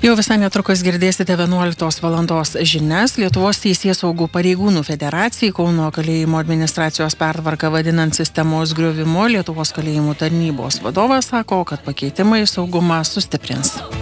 Jau visai netrukus girdėsite 11 valandos žinias. Lietuvos teisėsaugų pareigūnų federacijai Kauno kalėjimo administracijos pertvarką vadinant sistemos griovimu Lietuvos kalėjimų tarnybos vadovas sako, kad pakeitimai saugumą sustiprins.